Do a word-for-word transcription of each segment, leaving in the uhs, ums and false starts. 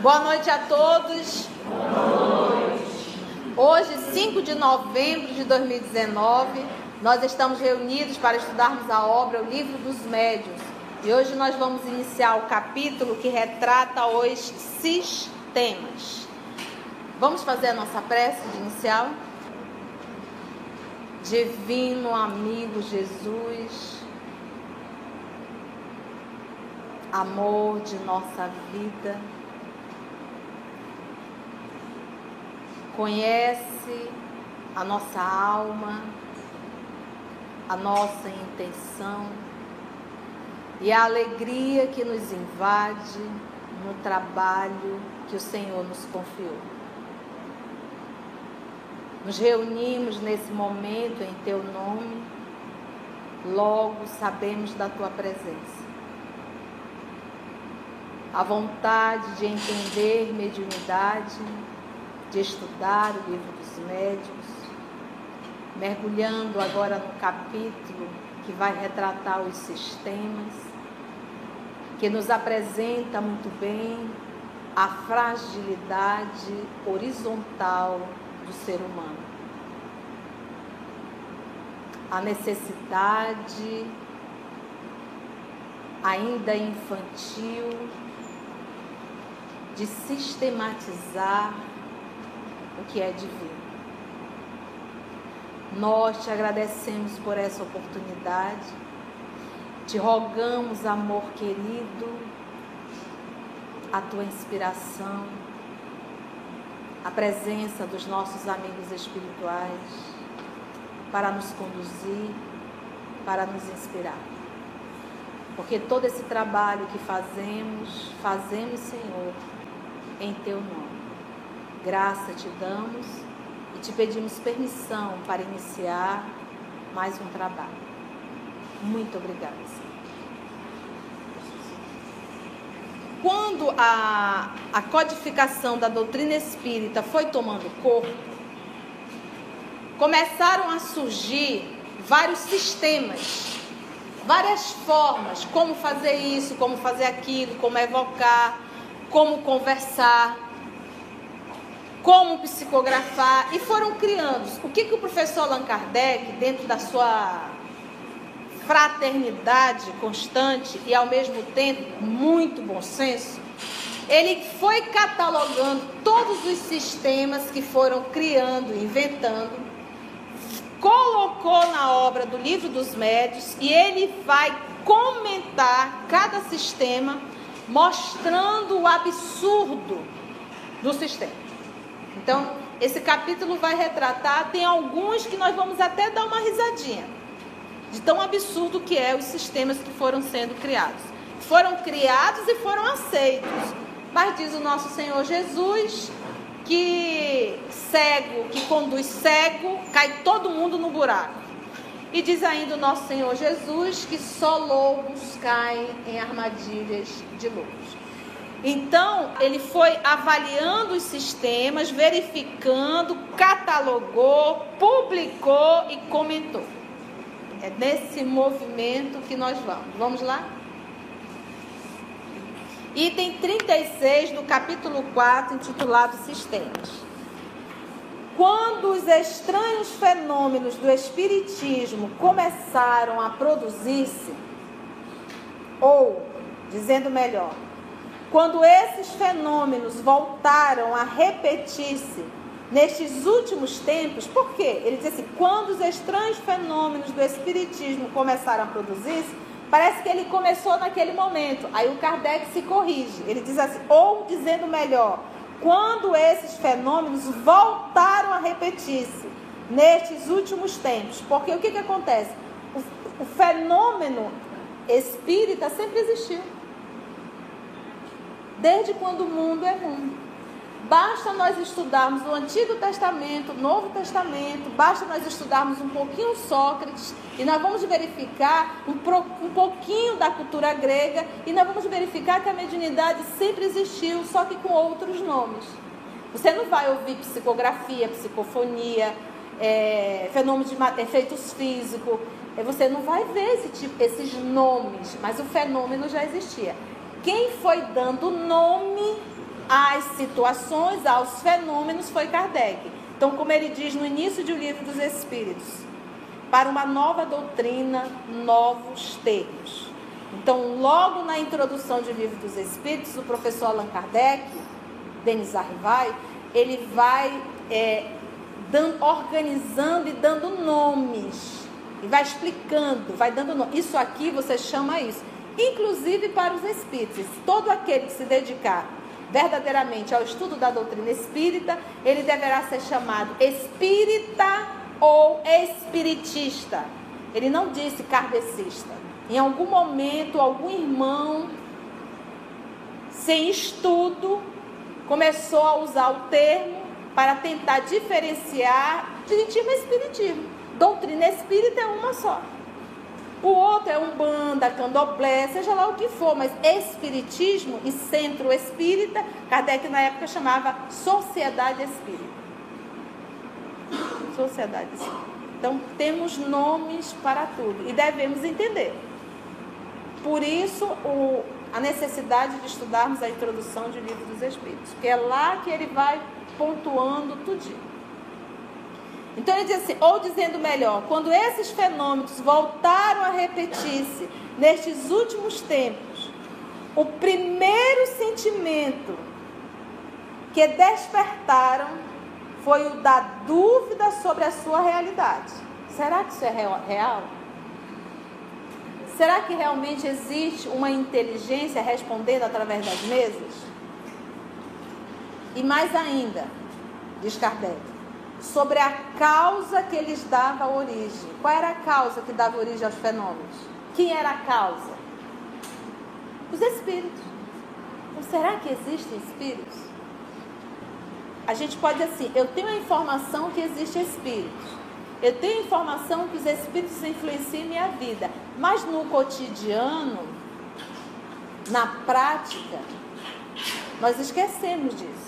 Boa noite a todos. Boa noite. Hoje, cinco de novembro de dois mil e dezenove, nós estamos reunidos para estudarmos a obra O Livro dos Médiuns. E hoje nós vamos iniciar o capítulo que retrata os sistemas. Vamos fazer a nossa prece de inicial? Divino amigo Jesus, amor de nossa vida, conhece a nossa alma, a nossa intenção e a alegria que nos invade no trabalho que o Senhor nos confiou. Nos reunimos nesse momento em Teu nome, logo sabemos da Tua presença. A vontade de entender mediunidade, de estudar o Livro dos Médiuns, mergulhando agora no capítulo que vai retratar os sistemas, que nos apresenta muito bem a fragilidade horizontal do ser humano, a necessidade ainda infantil de sistematizar o que é divino. Nós te agradecemos por essa oportunidade, te rogamos, amor querido, a tua inspiração, a presença dos nossos amigos espirituais para nos conduzir, para nos inspirar. Porque todo esse trabalho que fazemos, fazemos, Senhor, em Teu nome. Graça te damos e te pedimos permissão para iniciar mais um trabalho. Muito obrigada, Senhor. Quando a, a codificação da doutrina espírita foi tomando corpo, começaram a surgir vários sistemas, várias formas, como fazer isso, como fazer aquilo, como evocar, como conversar, como psicografar, e foram criando. O que, que o professor Allan Kardec, dentro da sua fraternidade constante e ao mesmo tempo muito bom senso, ele foi catalogando todos os sistemas que foram criando, inventando, colocou na obra do Livro dos Médiuns e ele vai comentar cada sistema, mostrando o absurdo do sistema. Então, esse capítulo vai retratar, tem alguns que nós vamos até dar uma risadinha, de tão absurdo que é os sistemas que foram sendo criados. Foram criados e foram aceitos. Mas diz o nosso Senhor Jesus que cego, que conduz cego, cai todo mundo no buraco. E diz ainda o nosso Senhor Jesus que só lobos caem em armadilhas de lobos. Então, ele foi avaliando os sistemas, verificando, catalogou, publicou e comentou. É nesse movimento que nós vamos. Vamos lá? Item trinta e seis do capítulo quatro, intitulado Sistemas. Quando os estranhos fenômenos do espiritismo começaram a produzir-se, ou, dizendo melhor, quando esses fenômenos voltaram a repetir-se nestes últimos tempos, por quê? Ele diz assim, quando os estranhos fenômenos do espiritismo começaram a produzir-se, parece que ele começou naquele momento. Aí o Kardec se corrige. Ele diz assim, ou dizendo melhor, quando esses fenômenos voltaram a repetir-se nestes últimos tempos. Porque o que, que acontece? O, o fenômeno espírita sempre existiu. Desde quando o mundo é mundo. Basta nós estudarmos o Antigo Testamento, o Novo Testamento, basta nós estudarmos um pouquinho Sócrates e nós vamos verificar um, pro, um pouquinho da cultura grega e nós vamos verificar que a mediunidade sempre existiu, só que com outros nomes. Você não vai ouvir psicografia, psicofonia, é, fenômenos de efeitos físicos, você não vai ver esse tipo, esses nomes, mas o fenômeno já existia. Quem foi dando nome às situações, aos fenômenos, foi Kardec. Então, como ele diz no início do Livro dos Espíritos, para uma nova doutrina, novos termos. Então, logo na introdução do Livro dos Espíritos, o professor Allan Kardec, Denis Arrivai, ele vai é, dando, organizando e dando nomes, e vai explicando, vai dando nome. Isso aqui você chama isso, inclusive para os espíritos. Todo aquele que se dedicar verdadeiramente ao estudo da doutrina espírita, ele deverá ser chamado espírita ou espiritista. Ele não disse kardecista. Em algum momento, algum irmão, sem estudo, começou a usar o termo para tentar diferenciar espiritismo e espiritismo. Doutrina espírita é uma só. O outro é umbanda, candomblé, seja lá o que for, mas espiritismo e centro espírita, Kardec na época chamava sociedade espírita. Sociedade espírita. Então temos nomes para tudo e devemos entender. Por isso o, a necessidade de estudarmos a introdução do Livro dos Espíritos, porque é lá que ele vai pontuando tudinho. Então ele diz assim, ou dizendo melhor, quando esses fenômenos voltaram a repetir-se nestes últimos tempos, o primeiro sentimento que despertaram foi o da dúvida sobre a sua realidade. Será que isso é real? Será que realmente existe uma inteligência respondendo através das mesas? E mais ainda, diz Kardec, sobre a causa que lhes dava origem. Qual era a causa que dava origem aos fenômenos? Quem era a causa? Os espíritos. Então, será que existem espíritos? A gente pode dizer assim, eu tenho a informação que existem espíritos. Eu tenho a informação que os espíritos influenciam minha vida. Mas no cotidiano, na prática, nós esquecemos disso.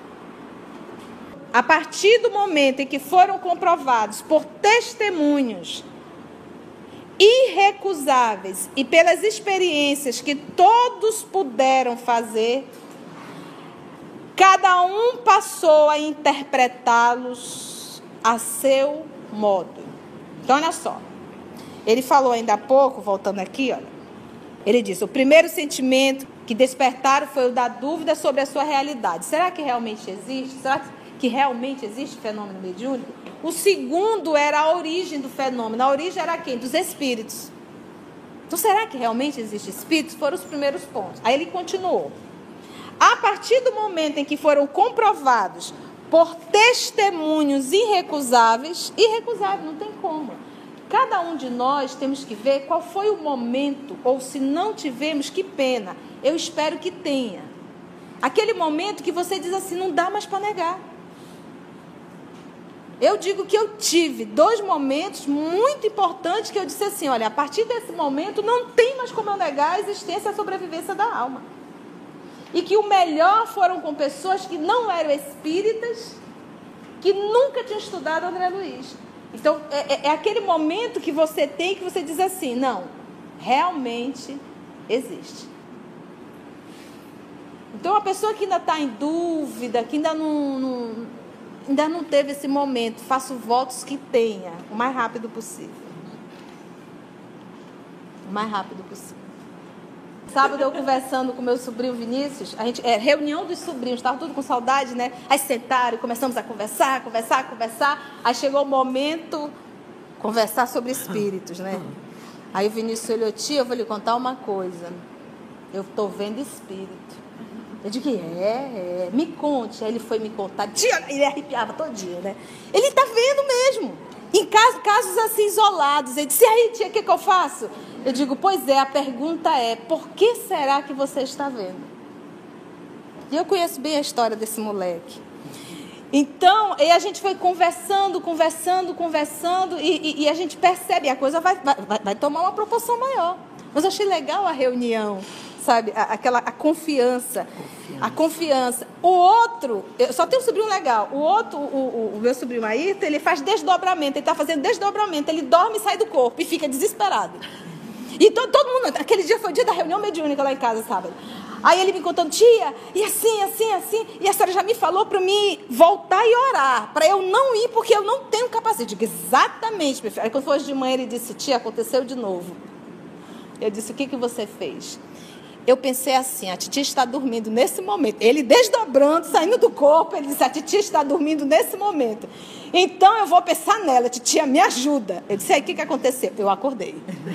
A partir do momento em que foram comprovados por testemunhos irrecusáveis e pelas experiências que todos puderam fazer, cada um passou a interpretá-los a seu modo. Então, olha só. Ele falou ainda há pouco, voltando aqui, olha. Ele disse, o primeiro sentimento que despertaram foi o da dúvida sobre a sua realidade. Será que realmente existe? Será que realmente existe fenômeno mediúnico? O segundo era a origem do fenômeno. A origem era quem? Dos espíritos. Então, será que realmente existe espíritos? Foram os primeiros pontos. Aí ele continuou. A partir do momento em que foram comprovados por testemunhos irrecusáveis, irrecusáveis, não tem como. Cada um de nós temos que ver qual foi o momento, ou se não tivemos, que pena. Eu espero que tenha. Aquele momento que você diz assim, não dá mais para negar. Eu digo que eu tive dois momentos muito importantes que eu disse assim, olha, a partir desse momento não tem mais como eu negar a existência e a sobrevivência da alma. E que o melhor foram com pessoas que não eram espíritas, que nunca tinham estudado André Luiz. Então, é, é aquele momento que você tem, que você diz assim, não, realmente existe. Então, a pessoa que ainda está em dúvida, que ainda não, não, ainda não teve esse momento, faço votos que tenha, o mais rápido possível. O mais rápido possível. Sábado eu conversando com meu sobrinho Vinícius, a gente, é, reunião dos sobrinhos, estava tudo com saudade, né? Aí sentaram e começamos a conversar, conversar, conversar. Aí chegou o momento, conversar sobre espíritos, né? Aí o Vinícius olhou, tia, eu vou lhe contar uma coisa. Eu estou vendo espírito. Eu digo, é, é, me conte. Aí ele foi me contar, tia, ele arrepiava todo dia, né? Ele está vendo mesmo. Em casos, casos assim isolados. Ele disse, e aí, tia, o que, que eu faço? Eu digo, pois é, a pergunta é, por que será que você está vendo? E eu conheço bem a história desse moleque. Então, e a gente foi conversando, conversando, conversando, e, e, e a gente percebe, a coisa vai, vai, vai tomar uma proporção maior. Mas eu achei legal a reunião, sabe? A, aquela a confiança, confiança. A confiança. O outro, eu só tenho um sobrinho legal, o outro, o, o, o meu sobrinho Ayrton, ele faz desdobramento, ele está fazendo desdobramento, ele dorme e sai do corpo e fica desesperado. E todo, todo mundo, aquele dia foi o dia da reunião mediúnica lá em casa, sábado. Aí ele me contando, tia, e assim, assim, assim. E a senhora já me falou para mim voltar e orar, para eu não ir, porque eu não tenho capacidade. Eu digo, exatamente, meu filho. Aí quando foi hoje de manhã, ele disse, tia, aconteceu de novo. Eu disse, o que, que você fez? Eu pensei assim, a titia está dormindo nesse momento. Ele desdobrando, saindo do corpo, ele disse, a titia está dormindo nesse momento. Então eu vou pensar nela, titia, me ajuda. Eu disse, aí o que, que aconteceu? Eu acordei.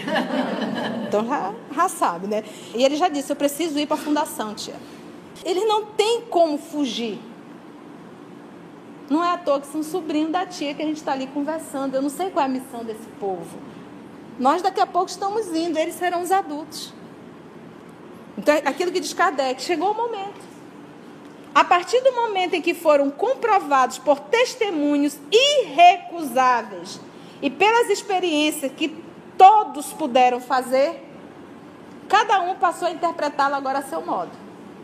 Então já, já sabe, né? E ele já disse, eu preciso ir para a fundação, tia. Ele não tem como fugir. Não é à toa que são sobrinhos da tia que a gente está ali conversando. Eu não sei qual é a missão desse povo. Nós daqui a pouco estamos indo, eles serão os adultos. Então, aquilo que diz Kardec, chegou o momento. A partir do momento em que foram comprovados por testemunhos irrecusáveis e pelas experiências que todos puderam fazer, cada um passou a interpretá-lo agora a seu modo.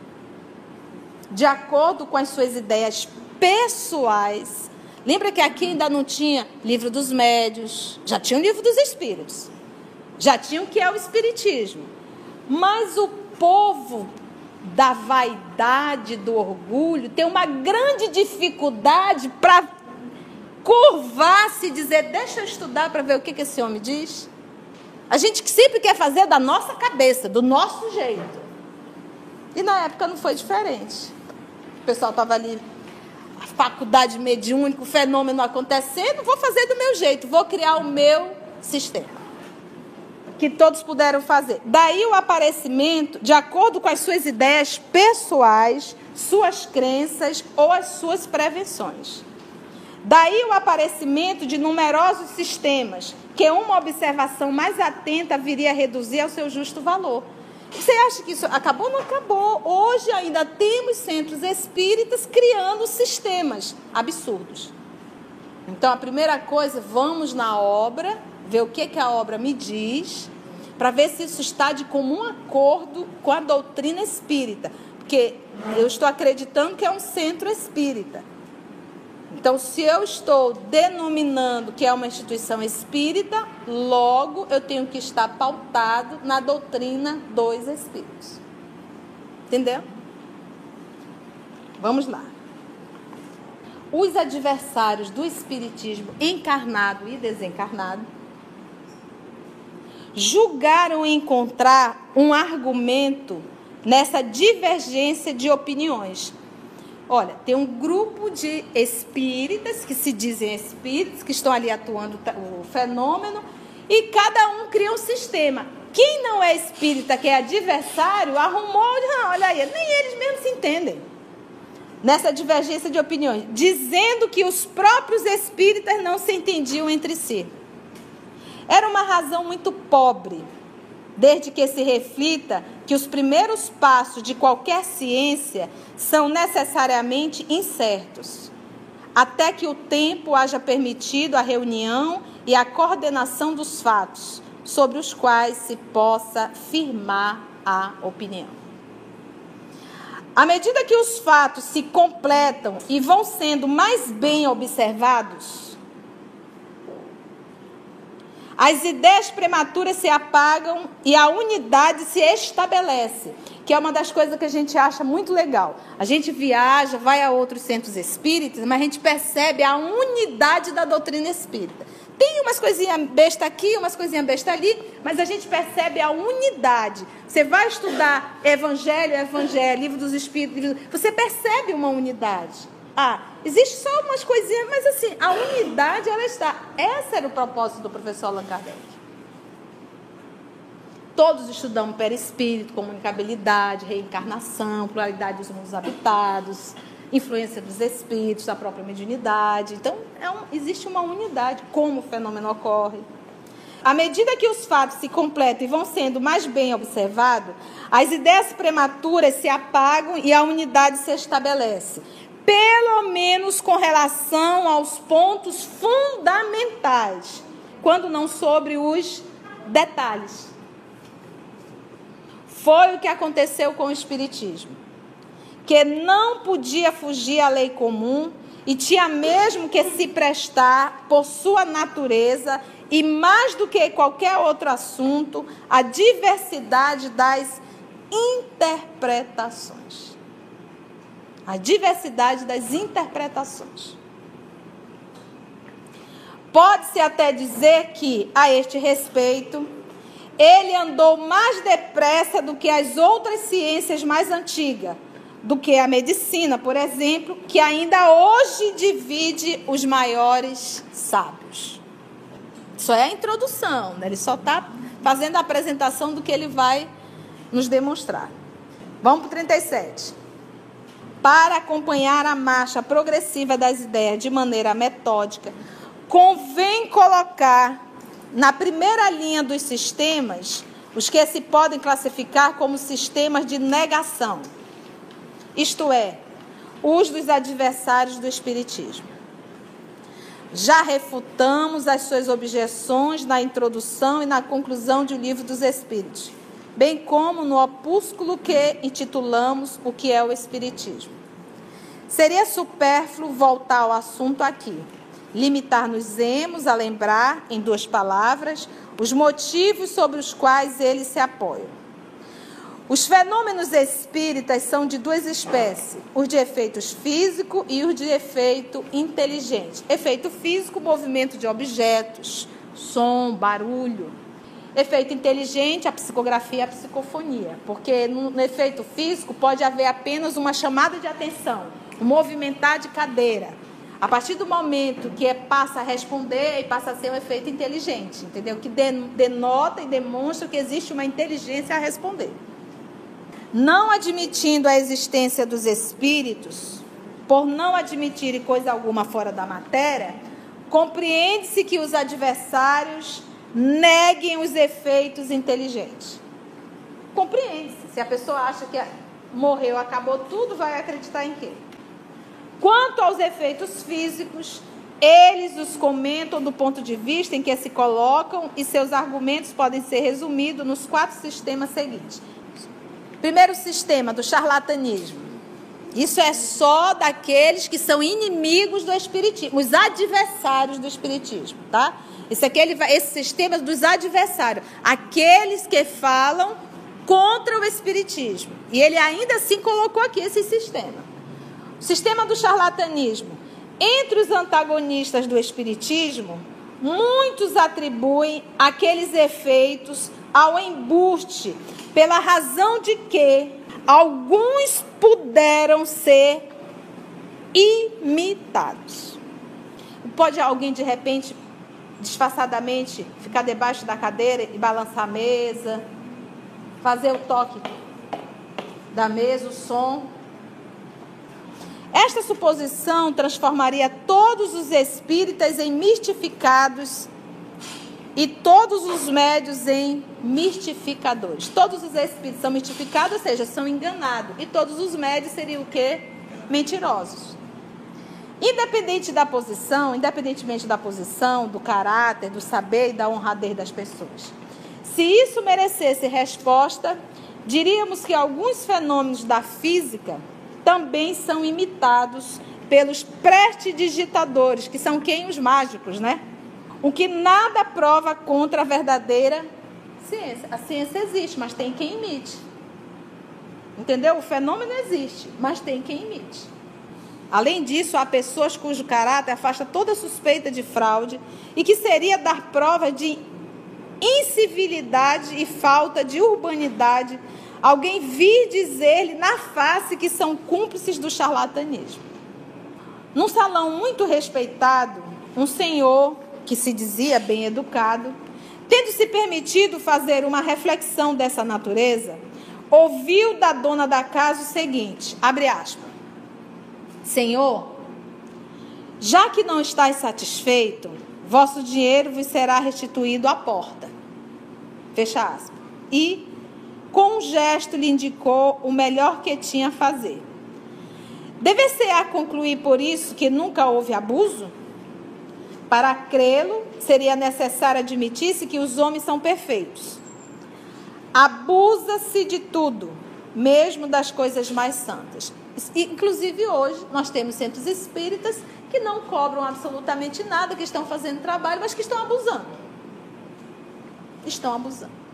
De acordo com as suas ideias pessoais. Lembra que aqui ainda não tinha livro dos médiuns, já tinha o livro dos espíritos, já tinha o que é o espiritismo. Mas o povo da vaidade, do orgulho, tem uma grande dificuldade para curvar-se e dizer, deixa eu estudar para ver o que, que esse homem diz. A gente que sempre quer fazer da nossa cabeça, do nosso jeito. E na época não foi diferente. O pessoal estava ali, a faculdade mediúnica, o fenômeno acontecendo, vou fazer do meu jeito, vou criar o meu sistema. Que todos puderam fazer. Daí o aparecimento, de acordo com as suas ideias pessoais, suas crenças ou as suas prevenções. Daí o aparecimento de numerosos sistemas, que uma observação mais atenta viria a reduzir ao seu justo valor. Você acha que isso acabou? Não acabou. Hoje ainda temos centros espíritas criando sistemas absurdos. Então, a primeira coisa, vamos na obra, ver o que, que a obra me diz, para ver se isso está de comum acordo com a doutrina espírita. Porque eu estou acreditando que é um centro espírita. Então, se eu estou denominando que é uma instituição espírita, logo eu tenho que estar pautado na doutrina dos espíritos. Entendeu? Vamos lá. Os adversários do espiritismo encarnado e desencarnado julgaram encontrar um argumento nessa divergência de opiniões. Olha, tem um grupo de espíritas, que se dizem espíritas, que estão ali atuando o fenômeno, e cada um cria um sistema. Quem não é espírita, que é adversário, arrumou, não, olha aí, nem eles mesmos se entendem. Nessa divergência de opiniões, dizendo que os próprios espíritas não se entendiam entre si. Era uma razão muito pobre, desde que se reflita que os primeiros passos de qualquer ciência são necessariamente incertos, até que o tempo haja permitido a reunião e a coordenação dos fatos, sobre os quais se possa firmar a opinião. À medida que os fatos se completam e vão sendo mais bem observados, as ideias prematuras se apagam e a unidade se estabelece, que é uma das coisas que a gente acha muito legal. A gente viaja, vai a outros centros espíritas, mas a gente percebe a unidade da doutrina espírita. Tem umas coisinhas besta aqui, umas coisinhas besta ali, mas a gente percebe a unidade. Você vai estudar Evangelho, Evangelho, Livro dos Espíritos, você percebe uma unidade. Ah, existe só umas coisinhas, mas assim, a unidade, ela está. Esse era o propósito do professor Allan Kardec. Todos estudamos perispírito, comunicabilidade, reencarnação, pluralidade dos mundos habitados, influência dos espíritos, da própria mediunidade. Então, é um, existe uma unidade, como o fenômeno ocorre. À medida que os fatos se completam e vão sendo mais bem observados, as ideias prematuras se apagam e a unidade se estabelece. Pelo menos com relação aos pontos fundamentais, quando não sobre os detalhes. Foi o que aconteceu com o espiritismo, que não podia fugir à lei comum e tinha mesmo que se prestar, por sua natureza, e mais do que qualquer outro assunto, a diversidade das interpretações. A diversidade das interpretações. Pode-se até dizer que, a este respeito, ele andou mais depressa do que as outras ciências mais antigas, do que a medicina, por exemplo, que ainda hoje divide os maiores sábios. Isso é a introdução, né? Ele só está fazendo a apresentação do que ele vai nos demonstrar. Vamos para o trinta e sete. Para acompanhar a marcha progressiva das ideias de maneira metódica, convém colocar na primeira linha dos sistemas os que se podem classificar como sistemas de negação, isto é, os dos adversários do Espiritismo. Já refutamos as suas objeções na introdução e na conclusão do Livro dos Espíritos, bem como no opúsculo que intitulamos O que é o Espiritismo. Seria supérfluo voltar ao assunto aqui. Limitar-nos-emos a lembrar, em duas palavras, os motivos sobre os quais eles se apoiam. Os fenômenos espíritas são de duas espécies, os de efeitos físico e os de efeito inteligente. Efeito físico, movimento de objetos, som, barulho. Efeito inteligente, a psicografia e a psicofonia, porque no, no efeito físico pode haver apenas uma chamada de atenção, um movimentar de cadeira. A partir do momento que é, passa a responder, passa a ser um efeito inteligente, entendeu? Que denota e demonstra que existe uma inteligência a responder. Não admitindo a existência dos espíritos, por não admitirem coisa alguma fora da matéria, compreende-se que os adversários neguem os efeitos inteligentes. Compreende-se. Se a pessoa acha que morreu, acabou tudo, vai acreditar em quê? Quanto aos efeitos físicos, eles os comentam do ponto de vista em que se colocam e seus argumentos podem ser resumidos nos quatro sistemas seguintes. Primeiro sistema, do charlatanismo. Isso é só daqueles que são inimigos do espiritismo, os adversários do espiritismo, tá? Esse, aqui, ele vai, esse sistema dos adversários, aqueles que falam contra o espiritismo. E ele ainda assim colocou aqui esse sistema. O sistema do charlatanismo. Entre os antagonistas do espiritismo, muitos atribuem aqueles efeitos ao embuste, pela razão de que alguns puderam ser imitados. Pode alguém, de repente, disfarçadamente, ficar debaixo da cadeira e balançar a mesa, fazer o toque da mesa, o som. Esta suposição transformaria todos os espíritas em mistificados e todos os médios em mistificadores. Todos os espíritos são mistificados, ou seja, são enganados. E todos os médios seriam o quê? Mentirosos. Independente da posição, independentemente da posição, do caráter, do saber e da honradez das pessoas. Se isso merecesse resposta, diríamos que alguns fenômenos da física também são imitados pelos prestidigitadores, que são quem? Os mágicos, né? O que nada prova contra a verdadeira ciência. A ciência existe, mas tem quem imite. Entendeu? O fenômeno existe, mas tem quem imite. Além disso, há pessoas cujo caráter afasta toda suspeita de fraude e que seria dar prova de incivilidade e falta de urbanidade alguém vir dizer-lhe na face que são cúmplices do charlatanismo. Num salão muito respeitado, um senhor que se dizia bem educado, tendo se permitido fazer uma reflexão dessa natureza, ouviu da dona da casa o seguinte, abre aspas, Senhor, já que não estáis satisfeito, vosso dinheiro vos será restituído à porta. Fecha aspas. E, com um gesto, lhe indicou o melhor que tinha a fazer. Deve-se-á concluir por isso que nunca houve abuso? Para crê-lo, seria necessário admitir-se que os homens são perfeitos. Abusa-se de tudo, mesmo das coisas mais santas. Inclusive hoje, nós temos centros espíritas que não cobram absolutamente nada, que estão fazendo trabalho, mas que estão abusando. Estão abusando.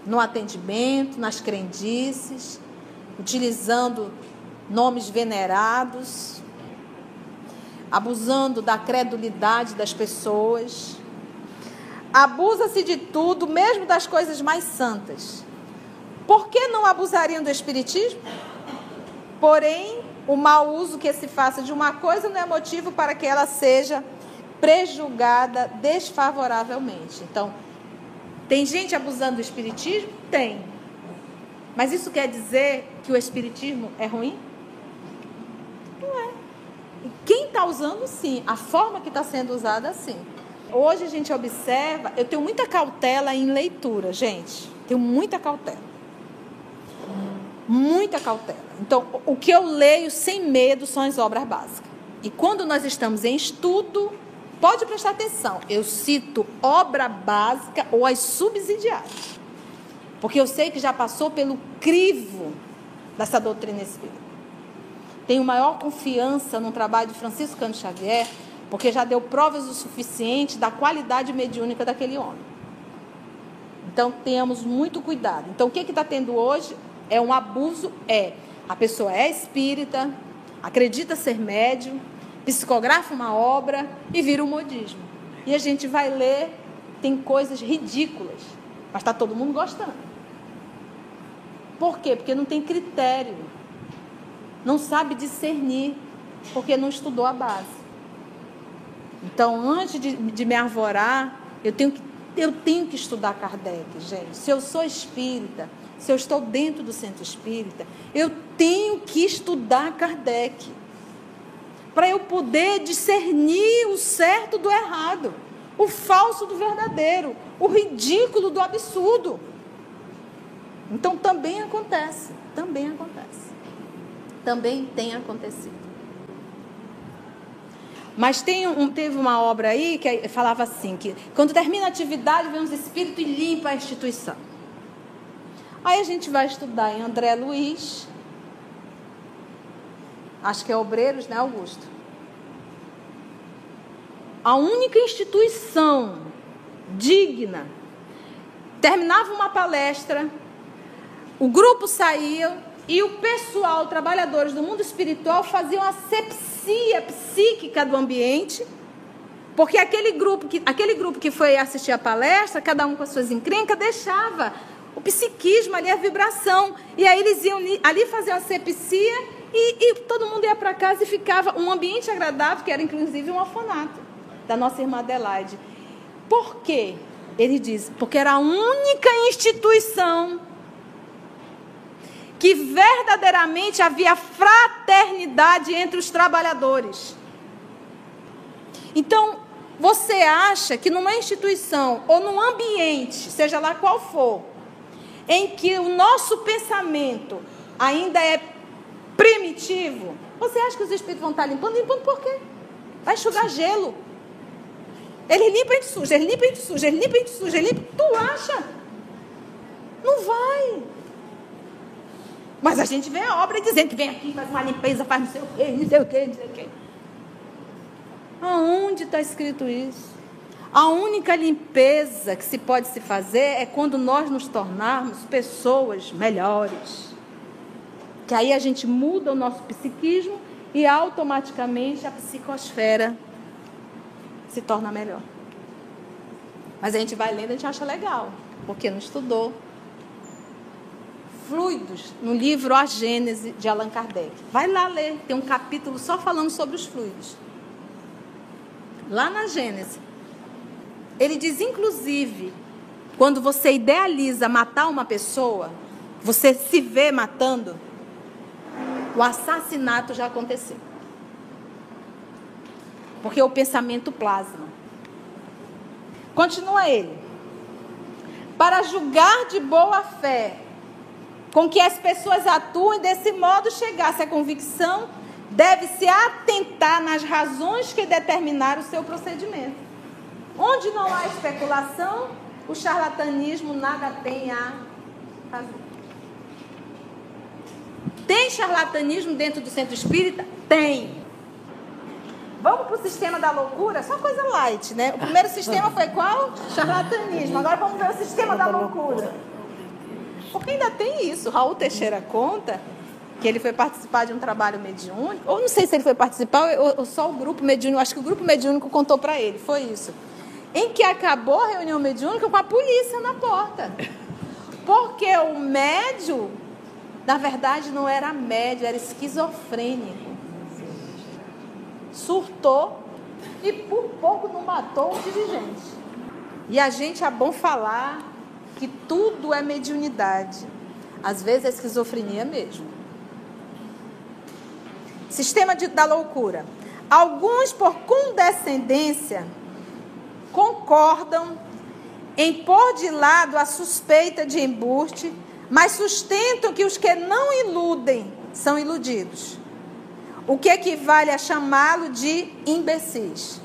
no atendimento, nas crendices, utilizando nomes venerados, abusando da credulidade das pessoas. Abusa-se de tudo, mesmo das coisas mais santas. Por que não abusariam do espiritismo? Porém, o mau uso que se faça de uma coisa não é motivo para que ela seja prejulgada desfavoravelmente. Então, tem gente abusando do espiritismo? Tem. Mas isso quer dizer que o espiritismo é ruim? Não é. E quem está usando, sim. A forma que está sendo usada, sim. Hoje a gente observa, eu tenho muita cautela em leitura, gente. Tenho muita cautela. Muita cautela. Então, o que eu leio sem medo são as obras básicas. E quando nós estamos em estudo, pode prestar atenção, eu cito obra básica ou as subsidiárias. Porque eu sei que já passou pelo crivo dessa doutrina espírita. Tenho maior confiança no trabalho de Francisco Cândido Xavier, porque já deu provas o suficiente da qualidade mediúnica daquele homem. Então, tenhamos muito cuidado. Então, o que está tendo hoje é um abuso, é a pessoa é espírita, acredita ser médium, psicografa uma obra e vira um modismo. E a gente vai ler, tem coisas ridículas, mas está todo mundo gostando. Por quê? Porque não tem critério, não sabe discernir, porque não estudou a base. Então, antes de, de me arvorar, eu tenho, que, eu tenho que estudar Kardec, gente. Se eu sou espírita, se eu estou dentro do centro espírita, eu tenho que estudar Kardec, para eu poder discernir o certo do errado, o falso do verdadeiro, o ridículo do absurdo. Então, também acontece, também acontece. Também tem acontecido. Mas tem um, teve uma obra aí que falava assim, que quando termina a atividade, vem os espíritos e limpa a instituição. Aí a gente vai estudar em André Luiz, acho que é Obreiros, né, Augusto? A única instituição digna. Terminava uma palestra, o grupo saía e o pessoal, trabalhadores do mundo espiritual, faziam a asepsia psíquica do ambiente, porque aquele grupo que, aquele grupo que foi assistir a palestra, cada um com as suas encrencas, deixava o psiquismo ali, a vibração. E aí eles iam ali fazer a asepsia e, e todo mundo ia para casa e ficava um ambiente agradável, que era inclusive um orfanato da nossa irmã Adelaide. Por quê? Ele diz, porque era a única instituição que verdadeiramente havia fraternidade entre os trabalhadores. Então, você acha que numa instituição ou num ambiente, seja lá qual for, em que o nosso pensamento ainda é primitivo, você acha que os espíritos vão estar limpando? Limpando por quê? Vai enxugar gelo. Ele limpa e suja, ele limpa e suja, ele limpa e suja, ele limpa. Tu acha? Não vai. Mas a gente vê a obra dizendo que vem aqui, faz uma limpeza, faz não sei o quê, não sei o quê, não sei o quê. Aonde está escrito isso? A única limpeza que se pode se fazer é quando nós nos tornarmos pessoas melhores. Que aí a gente muda o nosso psiquismo e automaticamente a psicosfera se torna melhor. Mas a gente vai lendo e a gente acha legal, porque não estudou. Fluidos, no livro A Gênese, de Allan Kardec. Vai lá ler, tem um capítulo só falando sobre os fluidos. Lá na Gênese. Ele diz, inclusive, quando você idealiza matar uma pessoa, você se vê matando, o assassinato já aconteceu. Porque o pensamento plasma. Continua ele. Para julgar de boa fé com que as pessoas atuem, desse modo chegar-se à convicção, deve-se atentar nas razões que determinaram o seu procedimento. Onde não há especulação, o charlatanismo nada tem a fazer. Tem charlatanismo dentro do centro espírita? Tem. Vamos para o sistema da loucura? Só coisa light, né? O primeiro sistema foi qual? Charlatanismo. Agora vamos ver o sistema da loucura. Porque ainda tem isso. Raul Teixeira conta que ele foi participar de um trabalho mediúnico, ou não sei se ele foi participar, ou, ou só o grupo mediúnico, acho que o grupo mediúnico contou para ele, foi isso. Em que acabou a reunião mediúnica com a polícia na porta. Porque o médium, na verdade, não era médium, era esquizofrênico. Surtou e por pouco não matou o dirigente. E a gente é bom falar que tudo é mediunidade. Às vezes é esquizofrenia mesmo. Sistema de, da loucura. Alguns, por condescendência, concordam em pôr de lado a suspeita de embuste, mas sustentam que os que não iludem são iludidos, o que equivale a chamá-lo de imbecis.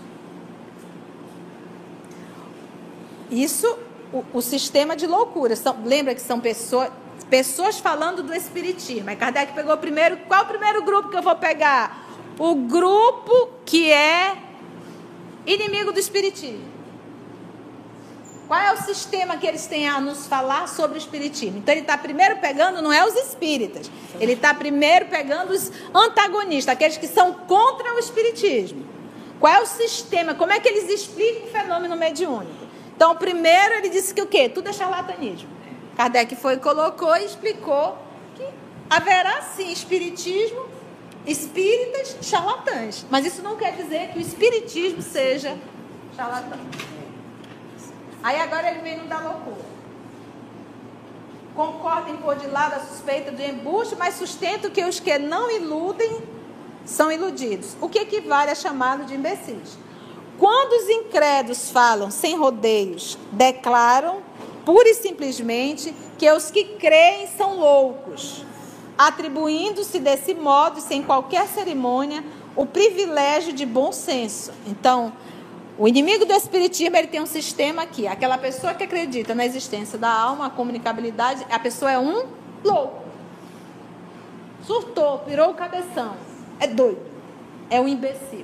Isso, o, o sistema de loucura. São, lembra que são pessoas... Pessoas falando do espiritismo. Aí Kardec pegou primeiro... Qual é o primeiro grupo que eu vou pegar? O grupo que é inimigo do espiritismo. Qual é o sistema que eles têm a nos falar sobre o espiritismo? Então ele está primeiro pegando, não é os espíritas. Ele está primeiro pegando os antagonistas, aqueles que são contra o espiritismo. Qual é o sistema? Como é que eles explicam o fenômeno mediúnico? Então primeiro ele disse que o quê? Tudo é charlatanismo. Kardec foi, colocou e explicou que haverá sim espiritismo, espíritas, charlatãs. Mas isso não quer dizer que o espiritismo seja charlatão. Aí agora ele vem no da loucura. Concorda em pôr de lado a suspeita do embuste, mas sustenta que os que não iludem são iludidos. O que equivale a chamá-lo de imbecis. Quando os incrédulos falam sem rodeios, declaram pura e simplesmente que os que creem são loucos, atribuindo-se desse modo, sem qualquer cerimônia, o privilégio de bom senso. Então, o inimigo do espiritismo, ele tem um sistema aqui. Aquela pessoa que acredita na existência da alma, a comunicabilidade, a pessoa é um louco. Surtou, virou o cabeção. É doido. É um imbecil.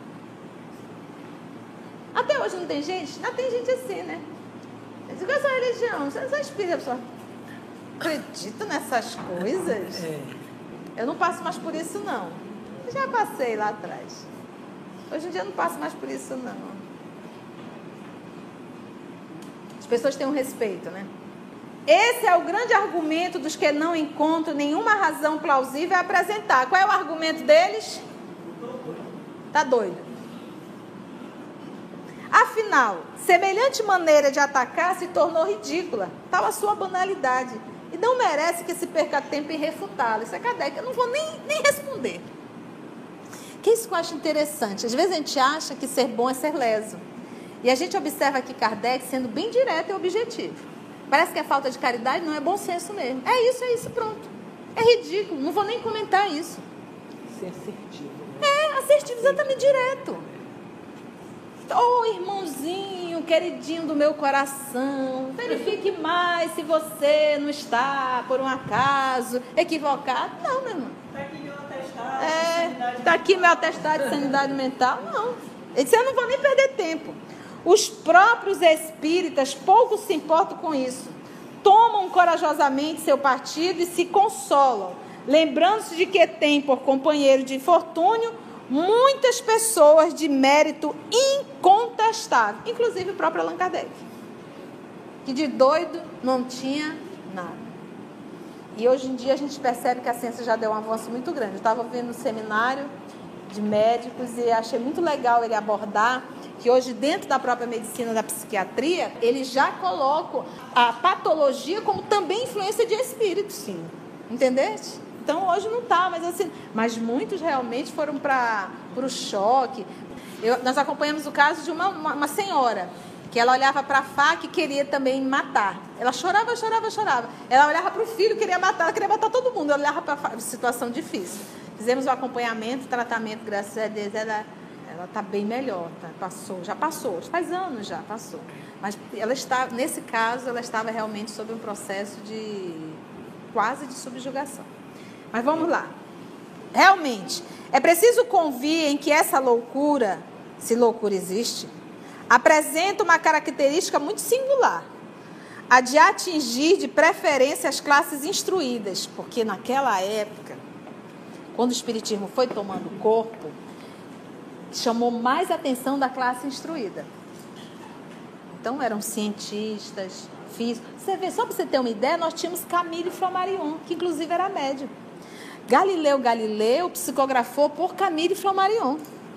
Até hoje não tem gente? Não tem gente assim, né? Qual é a sua religião? Você não é espírita, a pessoa acredita nessas coisas? É. Eu não passo mais por isso, não. Eu já passei lá atrás. Hoje em dia eu não passo mais por isso, não. As pessoas têm um respeito, né? Esse é o grande argumento dos que não encontram nenhuma razão plausível a apresentar. Qual é o argumento deles? Tá doido. Afinal, semelhante maneira de atacar se tornou ridícula, tal a sua banalidade, e não merece que se perca tempo em refutá-la. Isso é Kardec, eu não vou nem, nem responder. Que é isso que eu acho interessante. Às vezes a gente acha que ser bom é ser leso. E a gente observa aqui Kardec sendo bem direto e objetivo. Parece que é falta de caridade, não é bom senso mesmo. É isso, é isso, pronto. É ridículo, não vou nem comentar isso. Ser assertivo. Né? É, assertivo, exatamente direto. Oh, irmãozinho, queridinho do meu coração, verifique mais se você não está, por um acaso, equivocado. Não, meu irmão. Está aqui meu atestado é, de sanidade Está aqui meu atestado de sanidade mental. Não. Ele disse, eu não vou nem perder tempo. Os próprios espíritas pouco se importam com isso. Tomam corajosamente seu partido e se consolam, lembrando-se de que tem por companheiro de infortúnio muitas pessoas de mérito incontestável, inclusive o próprio Allan Kardec, que de doido não tinha nada. E hoje em dia a gente percebe que a ciência já deu um avanço muito grande. Eu estava vendo um seminário de médicos e achei muito legal ele abordar que hoje dentro da própria medicina da psiquiatria, eles já colocam a patologia como também influência de espírito. Sim. Entendeste? Então, hoje não está, mas assim... Mas muitos realmente foram para o choque. Eu, nós acompanhamos o caso de uma, uma, uma senhora, que ela olhava para a faca e queria também matar. Ela chorava, chorava, chorava. Ela olhava para o filho, queria matar, ela queria matar todo mundo. Ela olhava para a faca, situação difícil. Fizemos o acompanhamento, o tratamento, graças a Deus, ela está bem melhor. Tá? Passou, já passou, faz anos já, passou. Mas ela está, nesse caso, ela estava realmente sob um processo de quase de subjugação. Mas vamos lá. Realmente, é preciso convir em que essa loucura, se loucura existe, apresenta uma característica muito singular. a de atingir de preferência as classes instruídas, porque naquela época, quando o espiritismo foi tomando corpo, chamou mais atenção da classe instruída. Então eram cientistas, físicos. Você vê, só para você ter uma ideia, nós tínhamos Camille Flammarion, que inclusive era médium. Galileu Galileu psicografou por Camille Flammarion.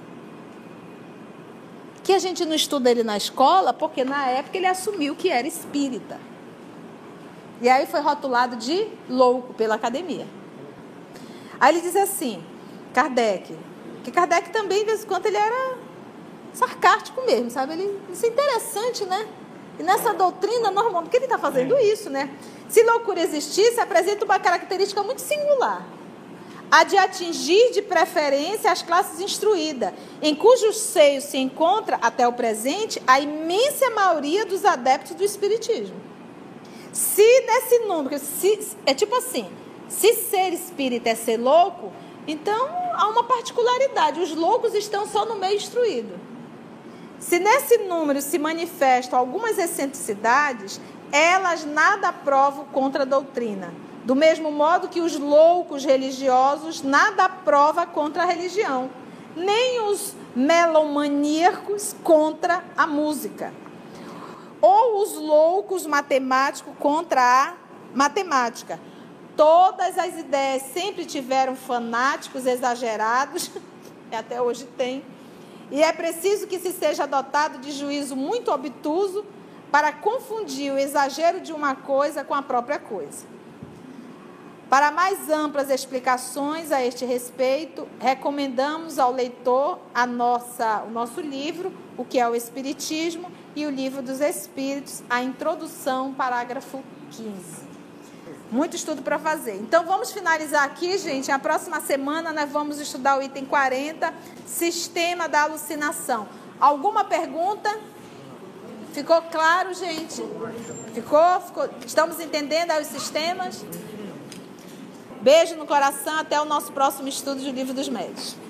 Que a gente não estuda ele na escola, porque na época ele assumiu que era espírita. E aí foi rotulado de louco pela academia. Aí ele diz assim, Kardec, que Kardec também, de vez em quando, ele era sarcástico mesmo, sabe? Ele, isso é interessante, né? E nessa doutrina normal, porque ele está fazendo isso, né? Se loucura existisse, apresenta uma característica muito singular. A de atingir de preferência as classes instruídas, em cujos seios se encontra, até o presente, a imensa maioria dos adeptos do espiritismo. Se nesse número, se, é tipo assim, se ser espírita é ser louco, então há uma particularidade, os loucos estão só no meio instruído. Se nesse número se manifestam algumas excentricidades, elas nada provam contra a doutrina. Do mesmo modo que os loucos religiosos nada prova contra a religião, nem os melomaníacos contra a música, ou os loucos matemáticos contra a matemática. Todas as ideias sempre tiveram fanáticos exagerados, e até hoje tem, e é preciso que se seja dotado de juízo muito obtuso para confundir o exagero de uma coisa com a própria coisa. Para mais amplas explicações a este respeito, recomendamos ao leitor a nossa, o nosso livro, O que é o Espiritismo, e o Livro dos Espíritos, a introdução, parágrafo quinze. Muito estudo para fazer. Então, vamos finalizar aqui, gente. Na próxima semana, nós vamos estudar o item quarenta, Sistema da Alucinação. Alguma pergunta? Ficou claro, gente? Ficou? Ficou? Estamos entendendo aí os sistemas? Beijo no coração, até o nosso próximo estudo do Livro dos Médiuns.